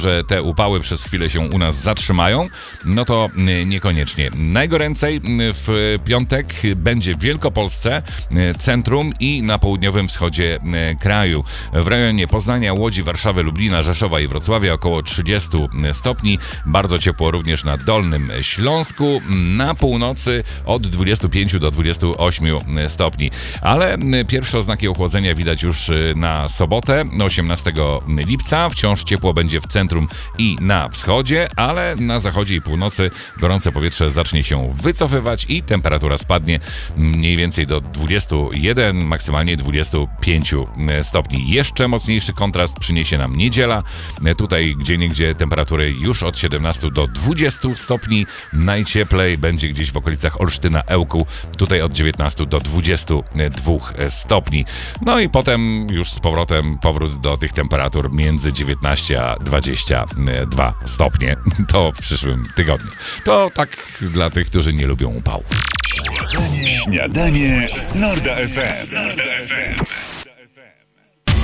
że te upały przez chwilę się u nas zatrzymają, no to niekoniecznie. Najgoręcej w piątek będzie w Wielkopolsce, centrum i na południowym wschodzie kraju. W rejonie Poznania, Łodzi, Warszawy, Lublina, Rzeszowa i Wrocławia około 30 stopni. Bardzo ciepło również na Dolnym Śląsku. Na północy od 25 do 28 stopni. Ale pierwsze oznaki ochłodzenia widać już na sobotę, 18 lipca. Wciąż ciepło będzie w centrum i na wschodzie, ale na zachodzie i północy gorące powietrze zacznie się wycofywać i temperatura spadnie mniej więcej do 21, maksymalnie 25 stopni. Jeszcze mocniejszy kontrast przyniesie nam niedziela. Tutaj gdzieniegdzie temperatury już od 17 do 20 stopni. Najcieplej będzie gdzieś w okolicach Olsztyna, Ełku. Tutaj od 19 do 22 stopni. No i potem już z powrotem powrót do tych temperatur między 19 a 22 stopnie. To w przyszłym tygodniu. To tak dla tych, którzy nie lubią upałów. Śniadanie z Norda FM.